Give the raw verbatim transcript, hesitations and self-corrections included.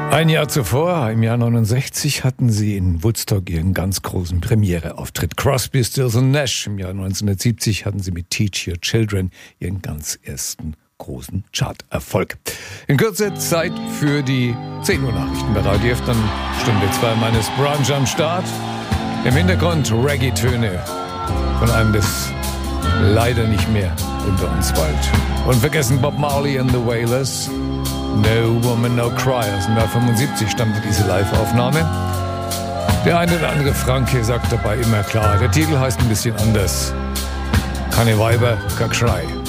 Ein Jahr zuvor, im Jahr neunundsechzig, hatten sie in Woodstock ihren ganz großen Premiereauftritt. Crosby, Stills und Nash. Im Jahr neunzehnhundertsiebzig hatten sie mit Teach Your Children ihren ganz ersten großen Charterfolg. In Kürze Zeit für die zehn Uhr Nachrichten bei Radio F, dann Stunde zwei meines Brunch am Start. Im Hintergrund Reggae-Töne von einem, das leider nicht mehr unter uns weilt. Und vergessen Bob Marley and the Wailers. No Woman, No Cry. Aus dem Jahr fünfundsiebzig stammte diese Live-Aufnahme. Der eine oder andere Franke sagt dabei immer klar, der Titel heißt ein bisschen anders. Keine Weiber, kein Geschrei.